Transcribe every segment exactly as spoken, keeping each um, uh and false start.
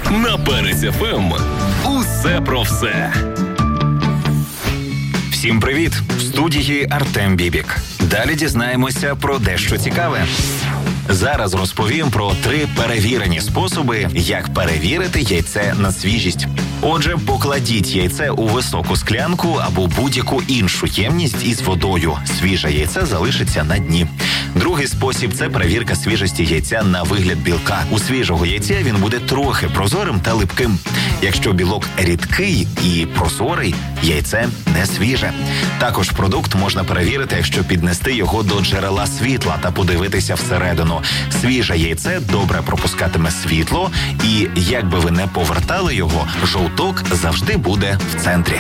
На Перець еф ем усе про все. Всім привіт! В студії Артем Бібік. Далі дізнаємося про дещо цікаве. Зараз розповім про три перевірені способи, як перевірити яйце на свіжість. Отже, покладіть яйце у високу склянку або будь-яку іншу ємність із водою. Свіже яйце залишиться на дні. Другий спосіб – це перевірка свіжості яйця на вигляд білка. У свіжого яйця він буде трохи прозорим та липким. Якщо білок рідкий і прозорий, яйце не свіже. Також продукт можна перевірити, якщо піднести його до джерела світла та подивитися всередину. Свіже яйце добре пропускатиме світло, і як би ви не повертали його, жовток завжди буде в центрі.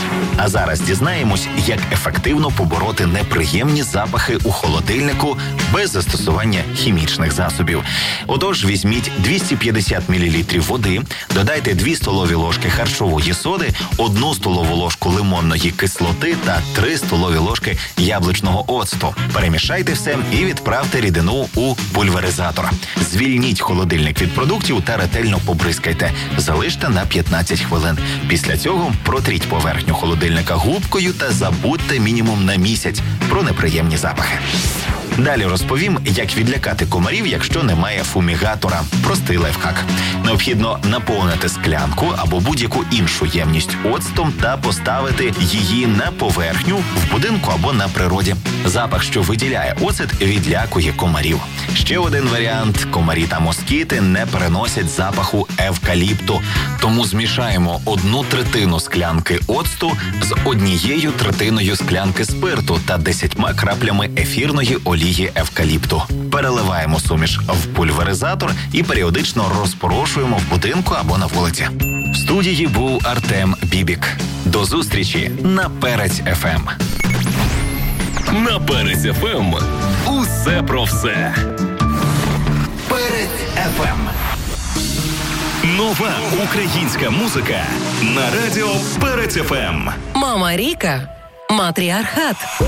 А зараз дізнаємось, як ефективно побороти неприємні запахи у холодильнику без застосування хімічних засобів. Отож, візьміть двісті п'ятдесят мілілітрів води, додайте дві столові ложки харчової соди, одну столову ложку лимонної кислоти та три столові ложки яблучного оцту. Перемішайте все і відправте рідину у пульверизатор. Звільніть холодильник від продуктів та ретельно побризкайте. Залиште на п'ятнадцять хвилин. Після цього протріть поверхню холодильника губкою та забудьте мінімум на місяць про неприємні запахи. Далі розповім, як відлякати комарів, якщо немає фумігатора. Простий лайфхак. Необхідно наповнити склянку або будь-яку іншу ємність оцтом та поставити її на поверхню в будинку або на природі. Запах, що виділяє оцет, відлякує комарів. Ще один варіант – комарі та москіти не переносять запаху евкаліпту. Тому змішаємо одну третину склянки оцту з однією третиною склянки спирту та десятьма краплями ефірної олії евкаліпту. Переливаємо суміш в пульверизатор і періодично розпорошуємо в будинку або на вулиці. В студії був Артем Бібік. До зустрічі на Перець еф ем. На Перець еф ем усе про все. Перець еф ем. Нова українська музика на радіо Перець еф ем. Мама Ріка. Матріархат.